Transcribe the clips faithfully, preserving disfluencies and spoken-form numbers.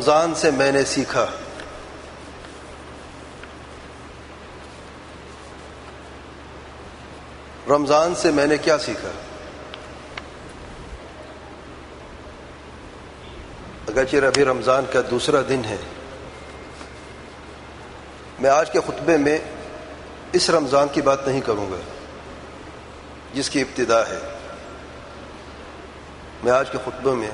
رمضان سے میں نے سیکھا. رمضان سے میں نے کیا سیکھا؟ اگرچہ ابھی رمضان کا دوسرا دن ہے، میں آج کے خطبے میں اس رمضان کی بات نہیں کروں گا جس کی ابتدا ہے. میں آج کے خطبے میں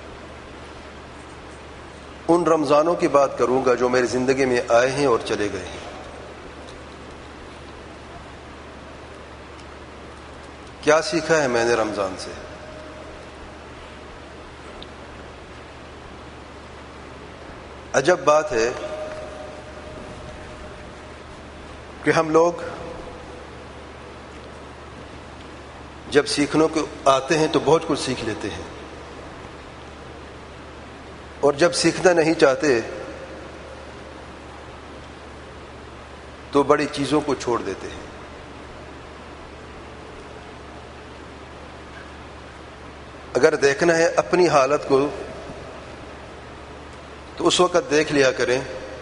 ان رمضانوں کی بات کروں گا جو میری زندگی میں آئے ہیں اور چلے گئے ہیں. کیا سیکھا ہے میں نے رمضان سے؟ عجب بات ہے کہ ہم لوگ جب سیکھنے کو آتے ہیں تو بہت کچھ سیکھ لیتے ہیں، اور جب سیکھنا نہیں چاہتے تو بڑی چیزوں کو چھوڑ دیتے ہیں. اگر دیکھنا ہے اپنی حالت کو تو اس وقت دیکھ لیا کریں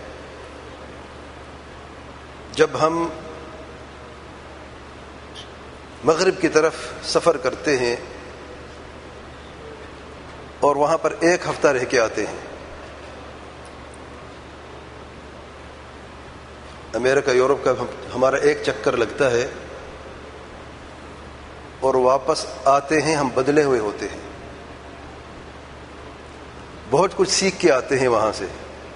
جب ہم مغرب کی طرف سفر کرتے ہیں اور وہاں پر ایک ہفتہ رہ کے آتے ہیں. امریکہ یورپ کا ہمارا ایک چکر لگتا ہے اور واپس آتے ہیں ہم بدلے ہوئے ہوتے ہیں. بہت کچھ سیکھ کے آتے ہیں وہاں سے.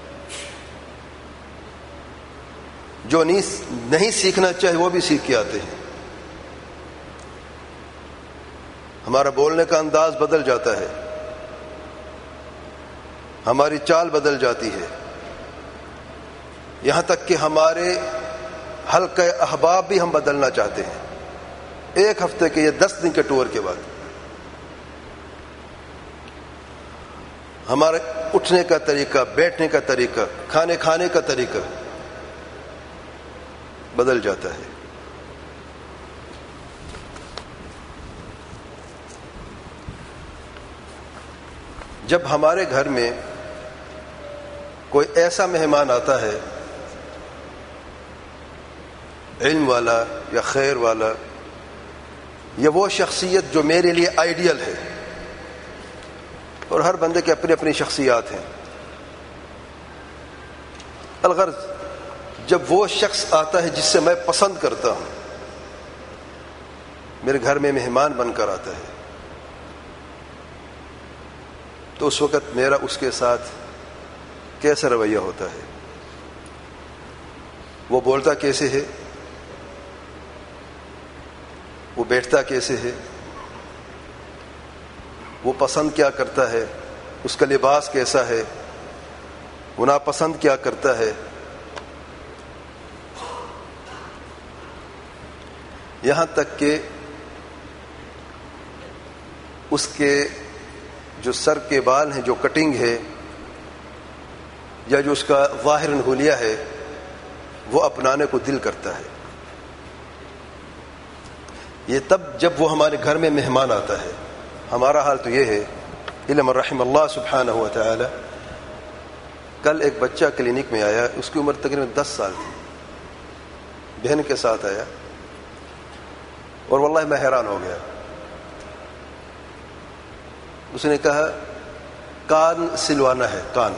جو نہیں سیکھنا چاہے وہ بھی سیکھ کے آتے ہیں. ہمارا بولنے کا انداز بدل جاتا ہے، ہماری چال بدل جاتی ہے، یہاں تک کہ ہمارے حلقہ احباب بھی ہم بدلنا چاہتے ہیں ایک ہفتے کے یا دس دن کے ٹور کے بعد. ہمارے اٹھنے کا طریقہ، بیٹھنے کا طریقہ، کھانے کھانے کا طریقہ بدل جاتا ہے. جب ہمارے گھر میں کوئی ایسا مہمان آتا ہے، علم والا یا خیر والا، یا وہ شخصیت جو میرے لیے آئیڈیل ہے، اور ہر بندے کے اپنی اپنی شخصیات ہیں، الغرض جب وہ شخص آتا ہے جس سے میں پسند کرتا ہوں، میرے گھر میں مہمان بن کر آتا ہے، تو اس وقت میرا اس کے ساتھ کیسا رویہ ہوتا ہے؟ وہ بولتا کیسے ہے؟ وہ بیٹھتا کیسے ہے؟ وہ پسند کیا کرتا ہے؟ اس کا لباس کیسا ہے؟ وہ ناپسند کیا کرتا ہے؟ یہاں تک کہ اس کے جو سر کے بال ہیں، جو کٹنگ ہے، یا جو اس کا ظاہراً حلیہ ہے، وہ اپنانے کو دل کرتا ہے. یہ تب جب وہ ہمارے گھر میں مہمان آتا ہے. ہمارا حال تو یہ ہے، علم الرحم اللہ سبحانہ و تعالی. کل ایک بچہ کلینک میں آیا، اس کی عمر تقریباً دس سال تھی، بہن کے ساتھ آیا، اور واللہ میں حیران ہو گیا. اس نے کہا کان سلوانا ہے، کان.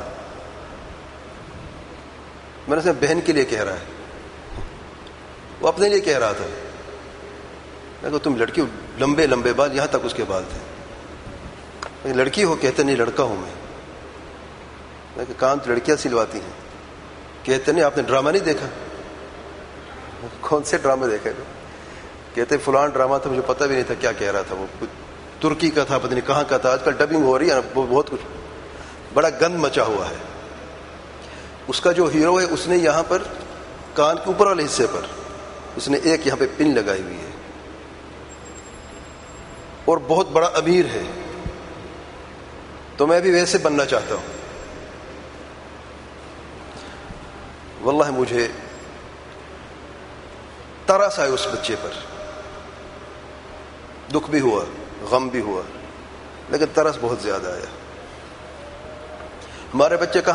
میں نے کہا بہن کے لیے کہہ رہا ہے، وہ اپنے لیے کہہ رہا تھا. میں کہا تم لڑکی، لمبے لمبے بال، یہاں تک اس کے بال تھے. لڑکی ہو؟ کہتے نہیں لڑکا ہوں میں. میں کہا کان تو لڑکیاں سلواتی ہیں. کہتے نہیں آپ نے ڈرامہ نہیں دیکھا. کون سے ڈرامے دیکھے؟ کہتے فلان ڈرامہ تھا، مجھے پتہ بھی نہیں تھا کیا کہہ رہا تھا. وہ ترکی کا تھا، پتہ نہیں کہاں کا تھا. آج کل ڈبنگ ہو رہی ہے، بہت کچھ بڑا گند مچا ہوا ہے. اس کا جو ہیرو ہے، اس نے یہاں پر کان کے اوپر والے حصے پر اس نے ایک یہاں پہ پن لگائی ہوئی ہے، اور بہت بڑا امیر ہے. تو میں بھی ویسے بننا چاہتا ہوں. واللہ مجھے ترس آئے اس بچے پر، دکھ بھی ہوا، غم بھی ہوا، لیکن ترس بہت زیادہ آیا. ہمارے بچے کہاں